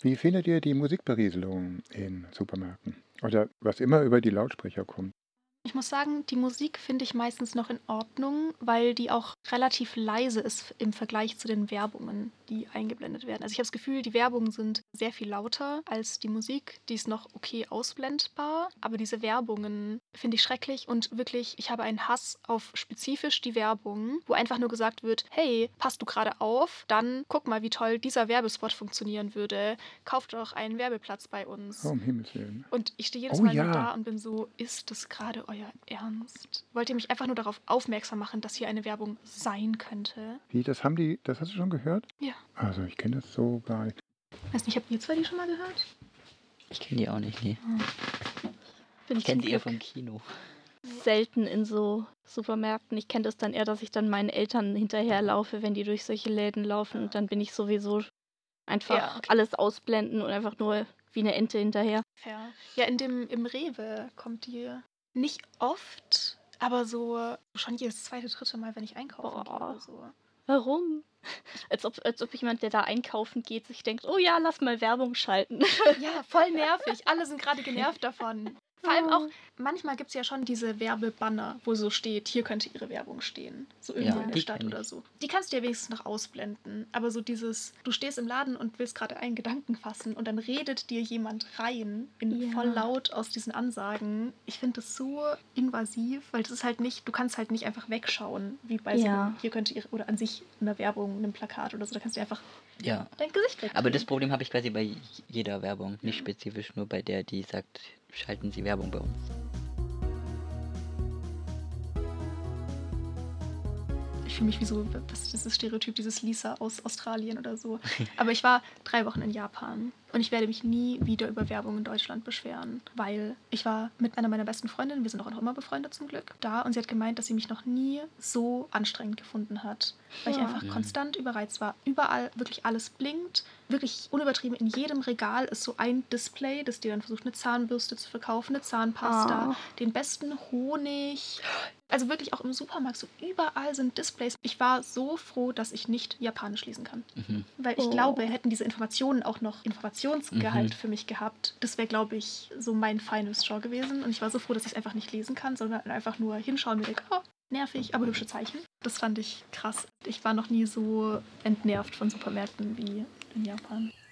Wie findet ihr die Musikberieselung in Supermärkten? Oder was immer über die Lautsprecher kommt? Ich muss sagen, die Musik finde ich meistens noch in Ordnung, weil die auch relativ leise ist im Vergleich zu den Werbungen, die eingeblendet werden. Also ich habe das Gefühl, die Werbungen sind sehr viel lauter als die Musik. Die ist noch okay ausblendbar, aber diese Werbungen finde ich schrecklich und wirklich, ich habe einen Hass auf spezifisch die Werbung, wo einfach nur gesagt wird, hey, passt du gerade auf, dann guck mal, wie toll dieser Werbespot funktionieren würde. Kauf doch einen Werbeplatz bei Oh, uns. um Himmels Willen. Und ich stehe jedes Oh Mal nur da ja, und bin so, ist das gerade euer Ernst? Wollt ihr mich einfach nur darauf aufmerksam machen, dass hier eine Werbung sein könnte? das hast du schon gehört? Ja. Also ich kenne das so gar nicht. Weiß nicht, habt ihr zwei die schon mal gehört? Ich kenne die auch nicht, nee. Bin Ich kenne zum sie eher Glück vom Kino. selten in so Supermärkten. Ich kenne das dann eher, dass ich dann meinen Eltern hinterherlaufe, wenn die durch solche Läden laufen. Und dann bin ich sowieso einfach Ja, okay. alles ausblenden und einfach nur wie eine Ente hinterher. Fair. Ja, im Rewe kommt die nicht oft, aber so schon jedes zweite, dritte Mal, wenn ich einkaufen gehe Boah. oder so. Warum? Als ob jemand, der da einkaufen geht, sich denkt, oh ja, lass mal Werbung schalten. Ja, voll nervig. Alle sind gerade genervt davon. Vor allem auch, manchmal gibt es ja schon diese Werbebanner, wo so steht, hier könnte ihre Werbung stehen. So irgendwo Ja, in der die Stadt kenn oder ich. so. Die kannst du ja wenigstens noch ausblenden. Aber so dieses, du stehst im Laden und willst gerade einen Gedanken fassen und dann redet dir jemand rein in Ja. voll laut aus diesen Ansagen. Ich finde das so invasiv, weil das ist halt nicht, du kannst halt nicht einfach wegschauen, wie bei so Ja. einem, hier könnte ihre, oder an sich einer Werbung, einem Plakat oder so. Da kannst du einfach Ja. dein Gesicht wegdrehen. Aber das Problem habe ich quasi bei jeder Werbung, nicht spezifisch nur bei der, die sagt, schalten Sie Werbung bei uns. Ich fühle mich wie so, was ist dieses Stereotyp, dieses Lisa aus Australien oder so. Aber ich war 3 Wochen in Japan und ich werde mich nie wieder über Werbung in Deutschland beschweren, weil ich war mit einer meiner besten Freundinnen, wir sind auch noch immer befreundet zum Glück, da und sie hat gemeint, dass sie mich noch nie so anstrengend gefunden hat, weil ich Ja. einfach konstant überreizt war. Überall wirklich alles blinkt, wirklich unübertrieben. In jedem Regal ist so ein Display, das dir dann versucht, eine Zahnbürste zu verkaufen, eine Zahnpasta, den besten Honig. Also wirklich auch im Supermarkt, so überall sind Displays. Ich war so froh, dass ich nicht Japanisch lesen kann. Weil ich glaube, hätten diese Informationen auch noch Informationsgehalt für mich gehabt, das wäre, glaube ich, so mein Final Straw gewesen. Und ich war so froh, dass ich es einfach nicht lesen kann, sondern einfach nur hinschauen und mir denke, oh, nervig, aber hübsche Zeichen. Das fand ich krass. Ich war noch nie so entnervt von Supermärkten wie in Japan.